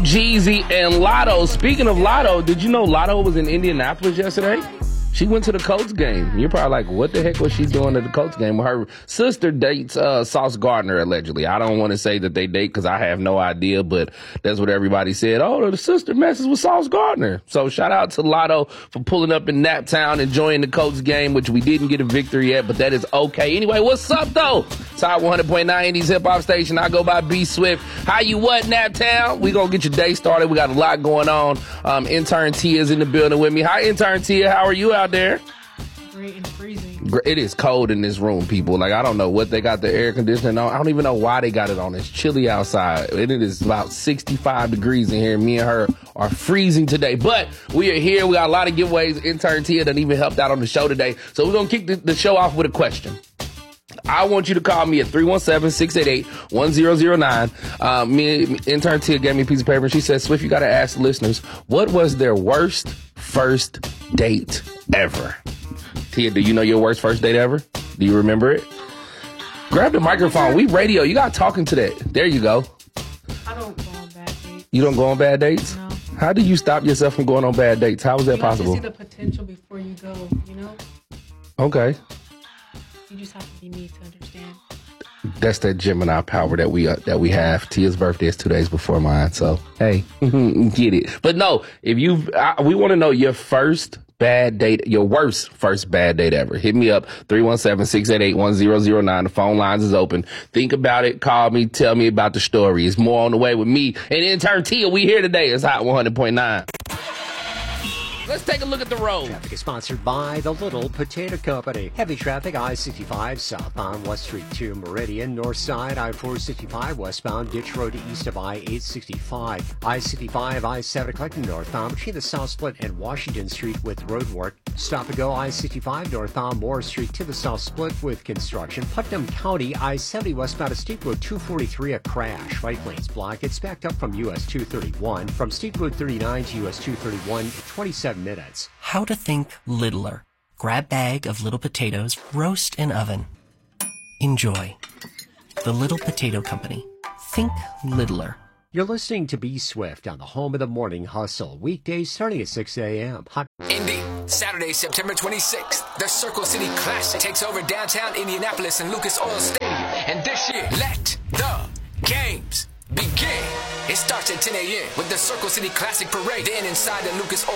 Jeezy and Lotto. Speaking of Lotto, did you know Lotto was in Indianapolis yesterday? She went to the Colts game. You're probably like, what the heck was she doing at the Colts game? Well, her sister dates Sauce Gardner, allegedly. I don't want to say that they date because I have no idea, but that's what everybody said. Oh, the sister messes with Sauce Gardner. So shout out to Lotto for pulling up in Naptown, enjoying the Colts game, which we didn't get a victory yet, but that is okay. Anyway, what's up, though? Top 100.9 Indies Hip Hop Station. I go by B Swift. How you what, Naptown? We gonna get your day started. We got a lot going on. Intern Tia's in the building with me. Hi, Intern Tia. How are you out there? Great and freezing. It is cold in this room, people. Like, I don't know what they got the air conditioning on. I don't even know why they got it on. It's chilly outside. And it is about 65 degrees in here. Me and her are freezing today. But we are here. We got a lot of giveaways. Intern Tia done even helped out on the show today. So we're going to kick the show off with a question. I want you to call me at 317-688-1009. Intern Tia gave me a piece of paper and she said, Swift, you got to ask the listeners, what was their worst first date ever? Tia, do you know your worst first date ever? Do you remember it? Grab the microphone. We radio. You got talking to that. There you go. I don't go on bad dates. You don't go on bad dates? No. How do you stop yourself from going on bad dates? How is that possible? You have to see the potential before you go, you know? Okay. You just have to be me to understand. That's that Gemini power that we have. Tia's birthday is 2 days before mine, so hey, get it. But no, we want to know your first bad date, your worst first bad date ever. Hit me up, 317-688-1009. The phone lines is open. Think about it. Call me. Tell me about the story. It's more on the way with me and Intern Tia. We here today. It's Hot 100.9. Let's take a look at the road. Traffic is sponsored by The Little Potato Company. Heavy traffic, I-65 southbound West Street to Meridian. North side, I-465 westbound Ditch Road to east of I-865. I-65, I-7 collecting northbound between the South Split and Washington Street with road work. Stop and go I-65 northbound Moore Street to the South Split with construction. Putnam County, I-70 westbound to State Road 243, a crash. Right lane's blocked. It's backed up from US 231. From State Road 39 to US 231, 27 minutes. How to think littler. Grab bag of little potatoes, roast in oven. Enjoy. The Little Potato Company. Think littler. You're listening to B Swift on the home of the morning hustle. Weekdays starting at 6 a.m. Indy, Saturday, September 26th. The Circle City Classic takes over downtown Indianapolis and Lucas Oil Stadium. And this year, let the games begin. It starts at 10 a.m. with the Circle City Classic Parade. Then inside the Lucas Oil